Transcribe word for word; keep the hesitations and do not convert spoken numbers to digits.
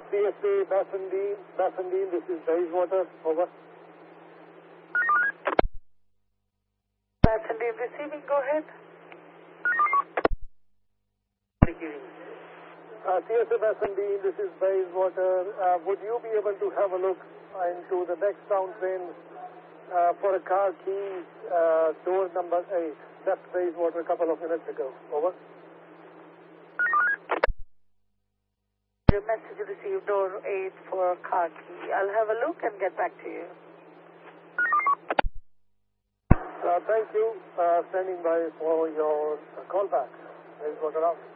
C S A Bassendean, Bassendean, this is Bayswater, over. Bassendean receiving, go ahead. Uh, C S A Bassendean, this is Bayswater. Uh, would you be able to have a look into the next sound train uh, for a car key, uh, door number eight, left Bayswater a couple of minutes ago, over. Your message received, door eight for car key. I'll have a look and get back to you. Uh, thank you. Uh, standing by for your uh, call back. Bayswater out.